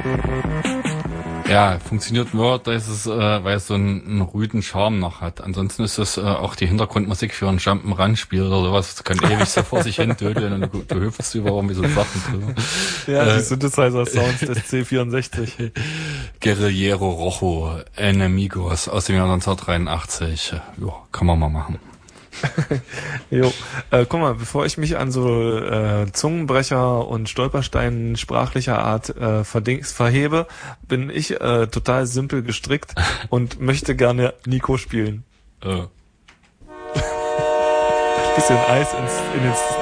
Ja, funktioniert nur, dass es, weil es so einen rüden Charme noch hat. Ansonsten ist das auch die Hintergrundmusik für ein Jump'n'Run-Spiel oder sowas. Das kann ewig so vor sich hin dödeln und du hüpfst über irgendwie so Sachen drüber. Ja, die Synthesizer-Sounds des C64. Guerrillero Rojo, Enemigos aus dem Jahr 1983. Ja, kann man mal machen. Jo, guck mal, bevor ich mich an so Zungenbrecher und Stolpersteinen sprachlicher Art verhebe, bin ich total simpel gestrickt und möchte gerne Nico spielen. Bisschen Eis in den